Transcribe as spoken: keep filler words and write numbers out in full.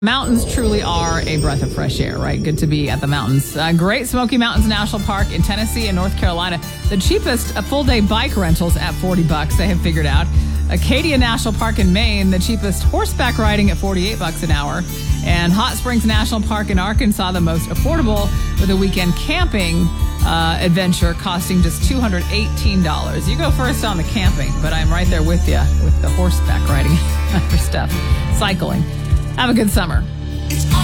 Mountains truly are a breath of fresh air, right? Good to be at the mountains. Uh, Great Smoky Mountains National Park in Tennessee and North Carolina. The cheapest uh, full-day bike rentals at forty bucks, they have figured out. Acadia National Park in Maine, the cheapest horseback riding at forty-eight bucks an hour. And Hot Springs National Park in Arkansas, the most affordable, with a weekend camping uh, adventure costing just two hundred eighteen dollars. You go first on the camping, but I'm right there with you with the horseback riding and other stuff. Cycling. Have a good summer. It's